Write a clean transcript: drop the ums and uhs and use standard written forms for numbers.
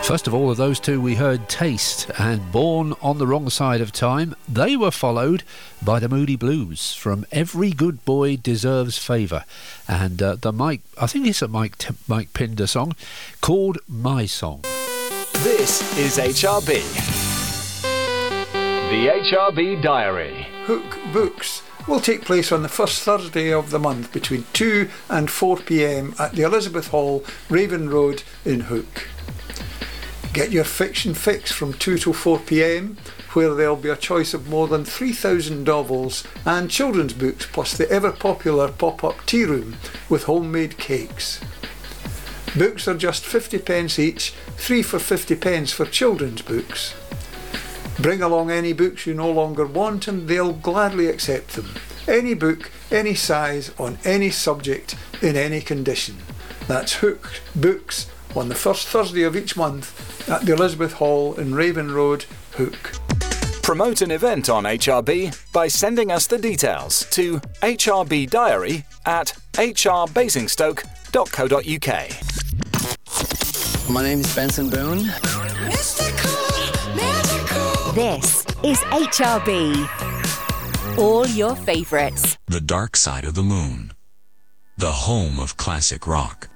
First of all, of those two, we heard Taste and Born on the Wrong Side of Time. They were followed by the Moody Blues from Every Good Boy Deserves Favour, and the Mike, I think it's a Mike Pinder song called My Song. This is HRB. The HRB Diary. Hook Books will take place on the first Thursday of the month between 2 and 4 p.m. at the Elizabeth Hall, Raven Road in Hook. Get your fiction fix from 2 to 4 p.m, where there'll be a choice of more than 3,000 novels and children's books, plus the ever-popular pop-up tea room with homemade cakes. Books are just 50p each, 3 for 50p for children's books. Bring along any books you no longer want and they'll gladly accept them. Any book, any size, on any subject, in any condition. That's Hook Books on the first Thursday of each month at the Elizabeth Hall in Raven Road, Hook. Promote an event on HRB by sending us the details to hrbdiary@hrbasingstoke.co.uk. My name is Benson Boone. This is HRB. All your favourites. The Dark Side of the Moon. The home of classic rock.